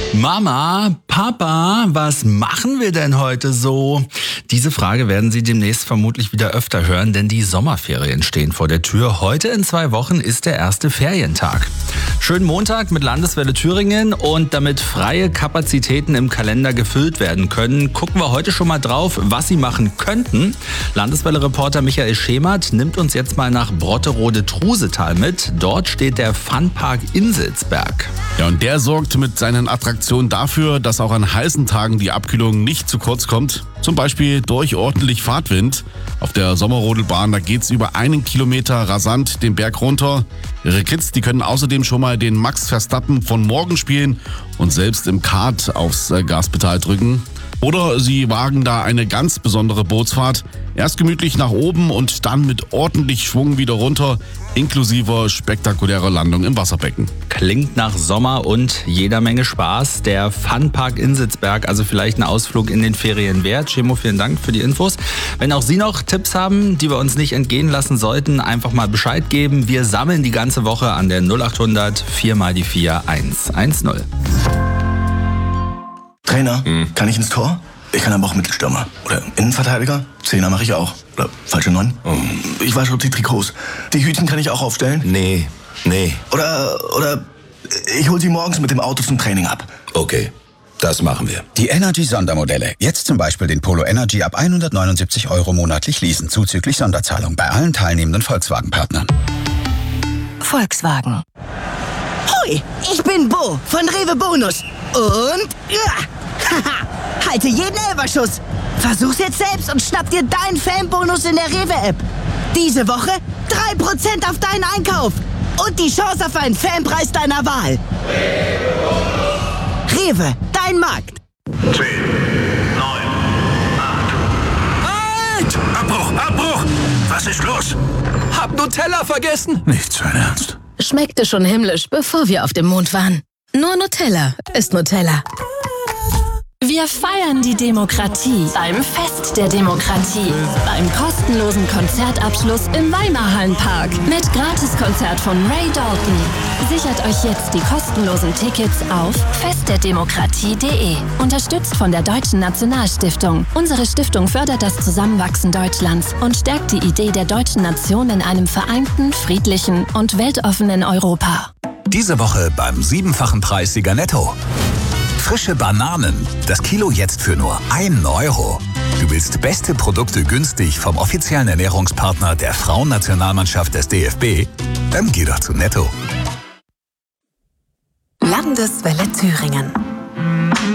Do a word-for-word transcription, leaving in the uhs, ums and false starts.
Mama, Papa, was machen wir denn heute so? Diese Frage werden Sie demnächst vermutlich wieder öfter hören, denn die Sommerferien stehen vor der Tür. Heute in zwei Wochen ist der erste Ferientag. Schönen Montag mit Landeswelle Thüringen, und damit freie Kapazitäten im Kalender gefüllt werden können, gucken wir heute schon mal drauf, was Sie machen könnten. Landeswelle-Reporter Michael Schemert nimmt uns jetzt mal nach Brotterode-Trusetal mit. Dort steht der Funpark Inselsberg. Ja, und der sorgt mit seinen Attraktionen dafür, dass auch an heißen Tagen die Abkühlung nicht zu kurz kommt. Zum Beispiel durch ordentlich Fahrtwind. Auf der Sommerrodelbahn, da geht's über einen Kilometer rasant den Berg runter. Ihre Kids, die können außerdem schon mal den Max Verstappen von morgen spielen und selbst im Kart aufs Gaspedal drücken. Oder sie wagen da eine ganz besondere Bootsfahrt. Erst gemütlich nach oben und dann mit ordentlich Schwung wieder runter, inklusive spektakulärer Landung im Wasserbecken. Klingt nach Sommer und jeder Menge Spaß. Der Funpark Inselsberg, also vielleicht ein Ausflug in den Ferien wert. Chemo, vielen Dank für die Infos. Wenn auch Sie noch Tipps haben, die wir uns nicht entgehen lassen sollten, einfach mal Bescheid geben. Wir sammeln die ganze Woche an der null achthundert vier mal die vier eins eins null. Trainer, hm. kann ich ins Tor? Ich kann aber auch Mittelstürmer. Oder Innenverteidiger? Zehner mache ich auch. Oder falsche Neun? Oh. Ich wasche auch die Trikots. Die Hütchen kann ich auch aufstellen? Nee, nee. Oder, oder ich hole sie morgens mit dem Auto zum Training ab. Okay, das machen wir. Die Energy-Sondermodelle. Jetzt zum Beispiel den Polo Energy ab hundertneunundsiebzig Euro monatlich leasen, zuzüglich Sonderzahlung bei allen teilnehmenden Volkswagen-Partnern. Volkswagen. Hui, ich bin Bo von Rewe Bonus. Und ja, haha, halte jeden Elberschuss. Versuch's jetzt selbst und schnapp dir deinen Fanbonus in der Rewe-App. Diese Woche drei Prozent auf deinen Einkauf. Und die Chance auf einen Fanpreis deiner Wahl. Rewe, dein Markt. zehn, neun, acht. Halt! Abbruch, Abbruch! Was ist los? Hab Nutella vergessen. Nicht sein Ernst. Schmeckte schon himmlisch, bevor wir auf dem Mond waren. Nur Nutella ist Nutella. Wir feiern die Demokratie beim Fest der Demokratie. Beim kostenlosen Konzertabschluss im Weimarhallenpark mit Gratiskonzert von Ray Dalton. Sichert euch jetzt die kostenlosen Tickets auf fest der demokratie punkt de. Unterstützt von der Deutschen Nationalstiftung. Unsere Stiftung fördert das Zusammenwachsen Deutschlands und stärkt die Idee der deutschen Nation in einem vereinten, friedlichen und weltoffenen Europa. Diese Woche beim siebenfachen Preissieger Netto. Frische Bananen. Das Kilo jetzt für nur einen Euro. Du willst beste Produkte günstig vom offiziellen Ernährungspartner der Frauennationalmannschaft des D F B? Dann geh doch zu Netto. Landeswelle Thüringen.